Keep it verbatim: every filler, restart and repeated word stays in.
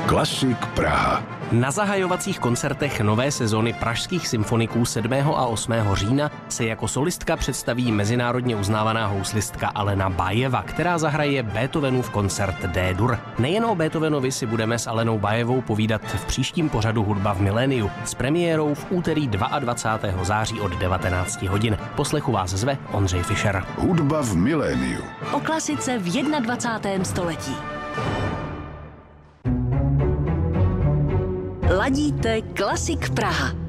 Klasik Praha. Na zahajovacích koncertech nové sezóny pražských symfoniků sedmého a osmého října se jako solistka představí mezinárodně uznávaná houslistka Alena Bajeva, která zahraje Beethovenův koncert D-dur. Nejen o Beethovenovi si budeme s Alenou Bajevou povídat v příštím pořadu Hudba v miléniu s premiérou v úterý dvacátého druhého září od devatenácti hodin. Poslechu vás zve Ondřej Fischer. Hudba v miléniu. O klasice v dvacátém prvním století. Ladíte Klasik Praha.